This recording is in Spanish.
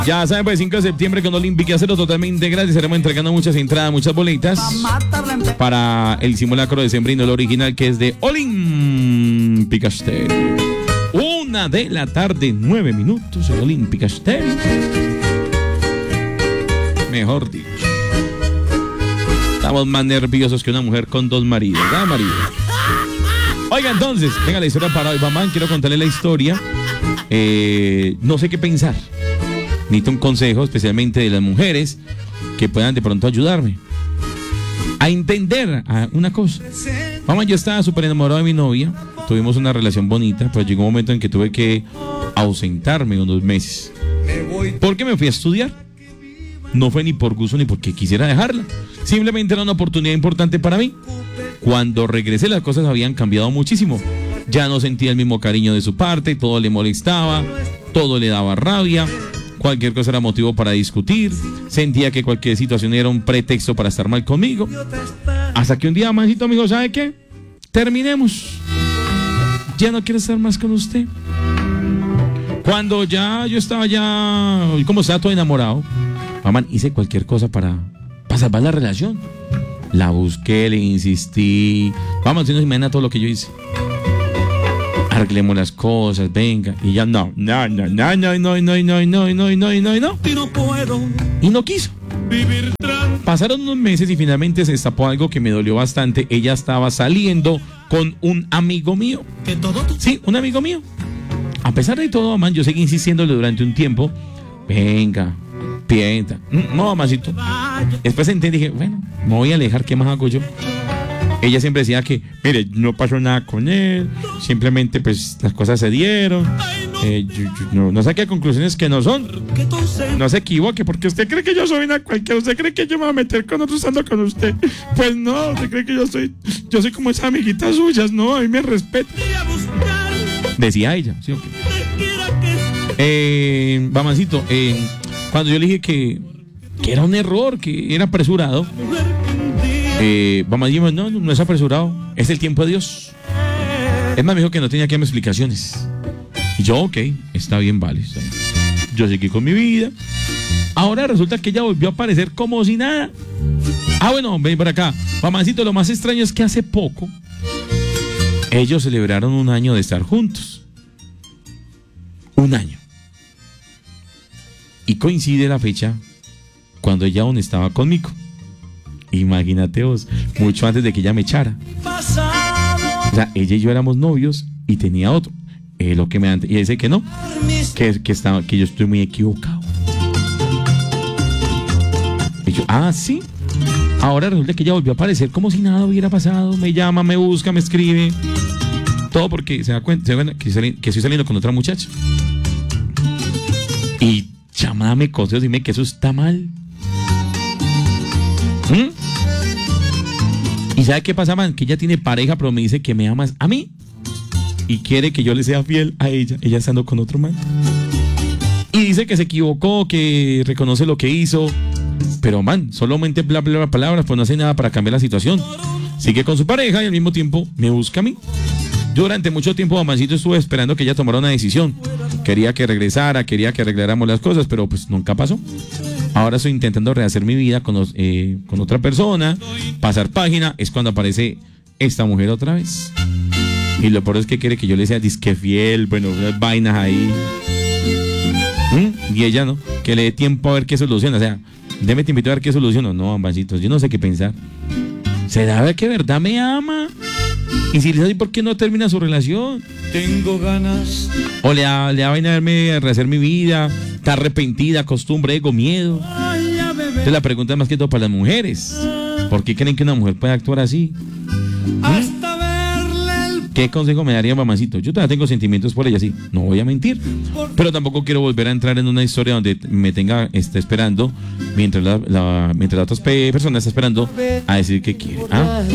Ya saben, pues 5 de septiembre con Olímpica, hacerlo totalmente gratis. Estaremos entregando muchas entradas, muchas boletas para el simulacro de Sembrino, el original, que es de Olímpica Stereo. 1 de la tarde, 9 minutos en Olímpica Stereo. Mejor dicho, estamos más nerviosos que una mujer con 2 maridos, ¿verdad, marido? Oiga, entonces, venga la historia para hoy, mamá. Quiero contarle la historia. No sé qué pensar. Necesito un consejo, especialmente de las mujeres, que puedan de pronto ayudarme a entender una cosa. Mamá, yo estaba súper enamorado de mi novia. Tuvimos una relación bonita, pero llegó un momento en que tuve que ausentarme unos meses. ¿Por qué me fui a estudiar? No fue ni por gusto ni porque quisiera dejarla. Simplemente era una oportunidad importante para mí. Cuando regresé, las cosas habían cambiado muchísimo. Ya no sentía el mismo cariño de su parte, todo le molestaba, todo le daba rabia. Cualquier cosa era motivo para discutir. Sentía que cualquier situación era un pretexto para estar mal conmigo. Hasta que un día, Mancito, me dijo, ¿sabe qué? Terminemos. Ya no quiero estar más con usted. Cuando ya yo estaba como estaba todo enamorado, mamá, hice cualquier cosa para salvar la relación. La busqué, le insistí. Vamos, si no se imagina todo lo que yo hice. Arreglemos las cosas, venga. Y ya no. Y no quiso. Pasaron unos meses y finalmente se destapó algo que me dolió bastante. Ella estaba saliendo con un amigo mío. Sí, un amigo mío. A pesar de todo, man, yo seguí insistiéndole durante un tiempo. Venga, piensa. No, mamacito. Después entendí, dije, bueno, me voy a alejar, ¿qué más hago yo? Ella siempre decía que, mire, no pasó nada con él, simplemente pues las cosas se dieron. No saqué conclusiones que no son. No se equivoque, porque usted cree que yo soy una cualquiera, usted cree que yo me voy a meter con otro estando con usted. Pues no, usted cree que yo soy como esas amiguitas suyas, no, a mí me respeta. Decía ella, ¿sí o qué? Mamancito, cuando yo le dije que era un error, que era apresurado, mamá dijo, no es apresurado, es el tiempo de Dios. Es más, me dijo que no tenía que darme explicaciones. Y yo, ok, está bien, vale. Está bien. Yo seguí con mi vida. Ahora resulta que ella volvió a aparecer como si nada. Bueno, ven por acá. Mamancito, lo más extraño es que hace poco ellos celebraron 1 año de estar juntos. 1 año. Y coincide la fecha cuando ella aún estaba conmigo. Imagínate vos, mucho antes de que ella me echara. O sea, ella y yo éramos novios y tenía otro. Lo que me y dice que no, que yo estoy muy equivocado. Y yo, sí. Ahora resulta que ella volvió a aparecer como si nada hubiera pasado. Me llama, me busca, me escribe. Todo porque se da cuenta que estoy saliendo con otra muchacha. Y llámame consejos, dime que eso está mal. ¿Y sabe qué pasa, man? Que ella tiene pareja, pero me dice que me ama a mí y quiere que yo le sea fiel a ella estando con otro man. Y dice que se equivocó, que reconoce lo que hizo, pero man, solamente bla bla bla palabras, pues no hace nada para cambiar la situación. Sigue con su pareja y al mismo tiempo me busca a mí. Yo durante mucho tiempo, mamancito, estuve esperando que ella tomara una decisión. Quería que regresara, quería que arregláramos las cosas, pero pues nunca pasó. Ahora estoy intentando rehacer mi vida con otra persona, pasar página, es cuando aparece esta mujer otra vez. Y lo peor es que quiere que yo le sea disque fiel, bueno, unas vainas ahí. Y ella no, que le dé tiempo a ver qué soluciona. O sea, déme tiempo a ver qué soluciona. No, ambancitos, yo no sé qué pensar. ¿Será que de verdad me ama? Y si le dice, ¿por qué no termina su relación? Tengo ganas. O le da vaina a verme rehacer mi vida. Está arrepentida, costumbre, ego, miedo. Entonces la pregunta es más que todo para las mujeres. ¿Por qué creen que una mujer puede actuar así? ¿Qué consejo me daría, mamacito? Yo todavía tengo sentimientos por ella, sí. No voy a mentir. Pero tampoco quiero volver a entrar en una historia donde me tenga esperando mientras la otra persona está esperando a decir que quiere.